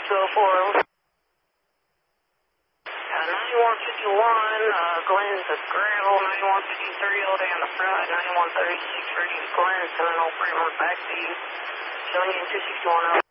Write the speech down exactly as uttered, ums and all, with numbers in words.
two oh four. Uh, ninety-one fifty-one, uh, Glenn's a gravel, ninety-one fifty-three all day on the front, ninety-one thirty-six ready to Glenn, seven oh three, I'm back to you. Showing you in two sixty-one.